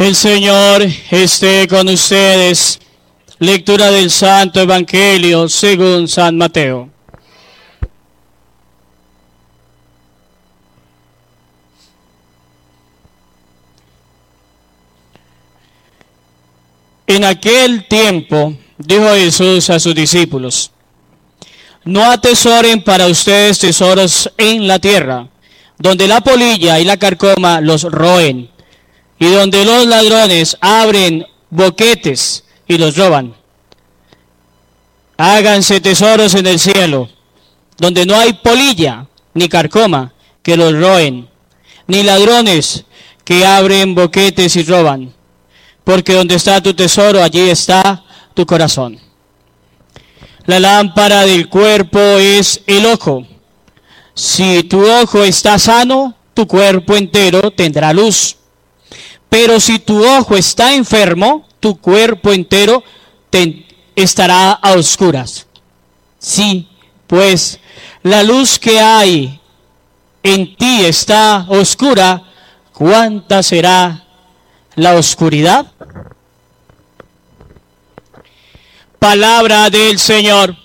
El Señor esté con ustedes. Lectura del Santo Evangelio según San Mateo. En aquel tiempo dijo Jesús a sus discípulos: no atesoren para ustedes tesoros en la tierra, donde la polilla y la carcoma los roen, y donde los ladrones abren boquetes y los roban. Háganse tesoros en el cielo, donde no hay polilla ni carcoma que los roen, ni ladrones que abren boquetes y roban. Porque donde está tu tesoro, allí está tu corazón. La lámpara del cuerpo es el ojo. Si tu ojo está sano, tu cuerpo entero tendrá luz. Pero si tu ojo está enfermo, tu cuerpo entero estará a oscuras. Sí, pues la luz que hay en ti está oscura, ¿cuánta será la oscuridad? Palabra del Señor.